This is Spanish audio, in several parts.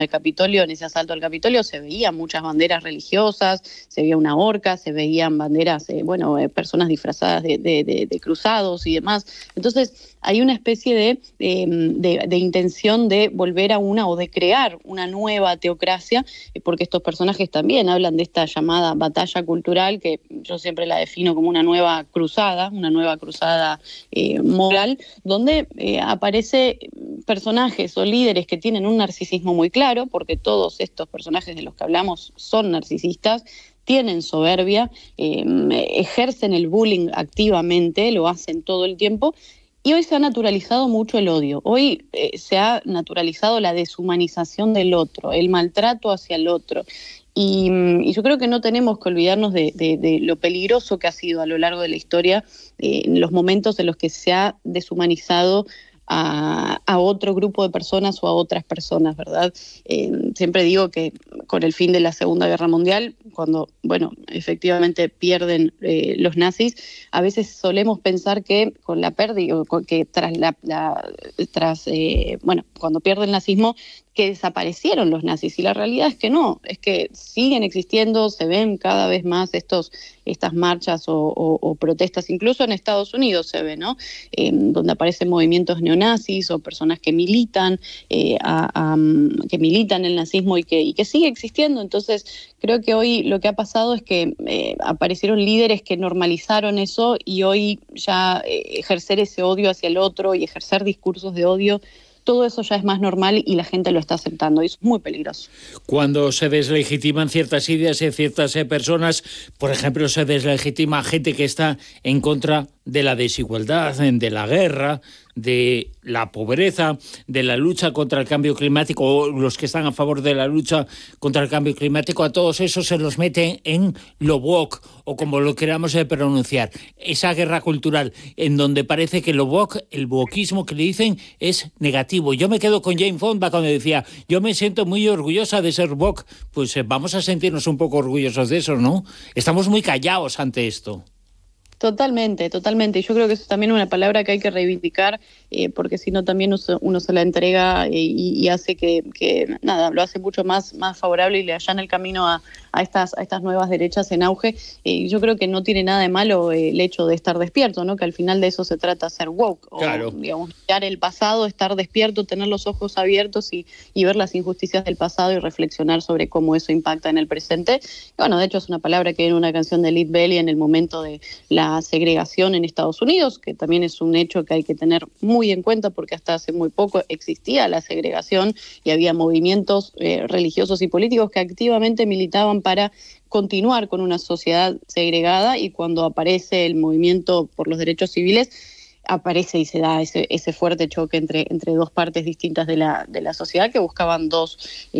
el Capitolio, en ese asalto al Capitolio, se veían muchas banderas religiosas, se veía una horca, se veían banderas, personas disfrazadas de cruzados y demás. Entonces, hay una especie de intención de volver a o de crear una nueva teocracia, porque estos personajes también hablan de esta llamada batalla cultural, que yo siempre la defino como una nueva cruzada moral, donde aparece personajes o líderes que tienen un narcisismo muy claro, porque todos estos personajes de los que hablamos son narcisistas, tienen soberbia, ejercen el bullying activamente, lo hacen todo el tiempo, y hoy se ha naturalizado mucho el odio. Hoy se ha naturalizado la deshumanización del otro, el maltrato hacia el otro. Y yo creo que no tenemos que olvidarnos de lo peligroso que ha sido a lo largo de la historia, en los momentos en los que se ha deshumanizado a otro grupo de personas o a otras personas, ¿verdad? Siempre digo que con el fin de la Segunda Guerra Mundial, cuando, efectivamente pierden los nazis, a veces solemos pensar que con la pérdida, que cuando pierde el nazismo, que desaparecieron los nazis, y la realidad es que no, es que siguen existiendo, se ven cada vez más estas marchas o protestas, incluso en Estados Unidos se ve, ¿no? Donde aparecen movimientos neonazis o personas que militan el nazismo y que sigue existiendo. Entonces, creo que hoy lo que ha pasado es que aparecieron líderes que normalizaron eso, y hoy ya ejercer ese odio hacia el otro y ejercer discursos de odio, todo eso ya es más normal y la gente lo está aceptando, y eso es muy peligroso. Cuando se deslegitiman ciertas ideas y ciertas personas, por ejemplo, se deslegitima gente que está en contra de la desigualdad, de la guerra, de la pobreza, de la lucha contra el cambio climático, o los que están a favor de la lucha contra el cambio climático, a todos esos se los meten en lo woke, o como lo queramos pronunciar, esa guerra cultural, en donde parece que lo woke, el wokismo que le dicen, es negativo. Yo me quedo con Jane Fonda cuando decía, yo me siento muy orgullosa de ser woke. Pues vamos a sentirnos un poco orgullosos de eso, ¿no? Estamos muy callados ante esto. Totalmente. Y yo creo que eso también es una palabra que hay que reivindicar, porque si no también uno se la entrega y hace que lo hace mucho más favorable y le allana el camino a estas nuevas derechas en auge. Yo creo que no tiene nada de malo el hecho de estar despierto, ¿no? Que al final de eso se trata, ser woke. Claro. O, mirar el pasado, estar despierto, tener los ojos abiertos y ver las injusticias del pasado y reflexionar sobre cómo eso impacta en el presente. Y de hecho es una palabra que viene en una canción de Lead Belly en el momento de la segregación en Estados Unidos, que también es un hecho que hay que tener muy en cuenta, porque hasta hace muy poco existía la segregación y había movimientos religiosos y políticos que activamente militaban para continuar con una sociedad segregada, y cuando aparece el movimiento por los derechos civiles, aparece y se da ese fuerte choque entre dos partes distintas de la sociedad, que buscaban dos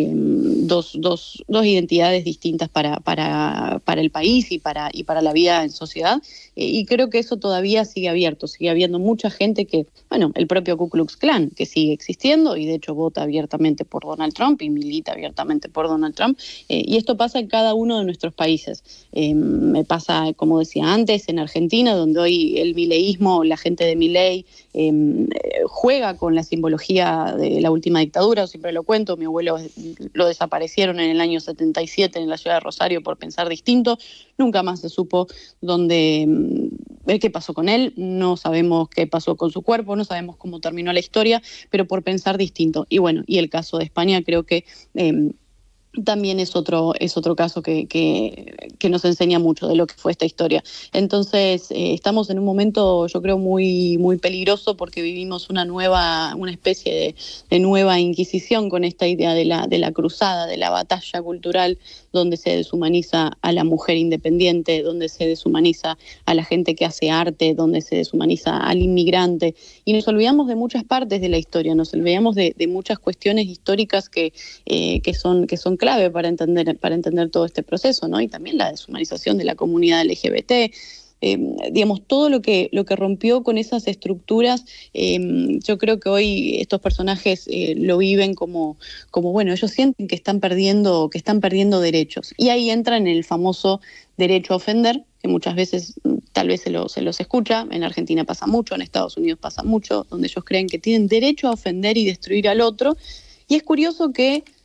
identidades distintas para el país y para la vida en sociedad, y creo que eso todavía sigue abierto, sigue habiendo mucha gente que, el propio Ku Klux Klan, que sigue existiendo y de hecho vota abiertamente por Donald Trump y milita abiertamente por Donald Trump, y esto pasa en cada uno de nuestros países. Me pasa, como decía antes, en Argentina, donde hoy el mileísmo, la gente de Milei, juega con la simbología de la última dictadura. Siempre lo cuento, mi abuelo lo desaparecieron en el año 77 en la ciudad de Rosario por pensar distinto, nunca más se supo qué pasó con él, no sabemos qué pasó con su cuerpo, no sabemos cómo terminó la historia, pero por pensar distinto. Y el caso de España creo que también es otro caso que nos enseña mucho de lo que fue esta historia. Entonces, estamos en un momento, yo creo, muy, muy peligroso, porque vivimos una especie de nueva Inquisición con esta idea de la cruzada, de la batalla cultural, donde se deshumaniza a la mujer independiente, donde se deshumaniza a la gente que hace arte, donde se deshumaniza al inmigrante, y nos olvidamos de muchas partes de la historia, nos olvidamos de muchas cuestiones históricas que son clave para entender todo este proceso, ¿no? Y también la deshumanización de la comunidad LGBT. Todo lo que rompió con esas estructuras, yo creo que hoy estos personajes lo viven como ellos sienten que están perdiendo derechos, y ahí entran en el famoso derecho a ofender, que muchas veces tal vez se los escucha. En Argentina pasa mucho, en Estados Unidos pasa mucho, donde ellos creen que tienen derecho a ofender y destruir al otro, y es curioso que